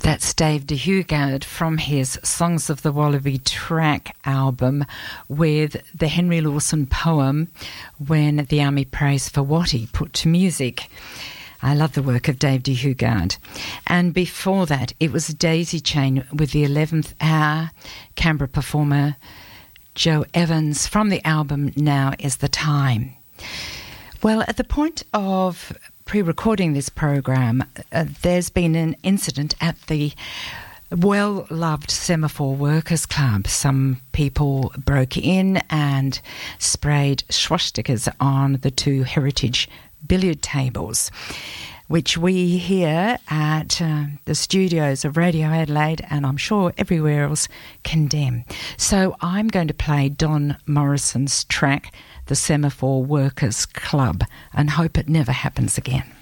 That's Dave de Hugard from his Songs of the Wallaby track album with the Henry Lawson poem When the Army Prays for Watty put to music. I love the work of Dave de Hugard. And before that, it was Daisy Chain with the 11th Hour Canberra performer Joe Evans from the album Now Is the Time. Well, at the point of pre-recording this program, there's been an incident at the well-loved Semaphore Workers Club. Some people broke in and sprayed swastikas on the two heritage billiard tables, which we here at the studios of Radio Adelaide, and I'm sure everywhere else, condemn. So I'm going to play Don Morrison's track, The Semaphore Workers Club, and hope it never happens again.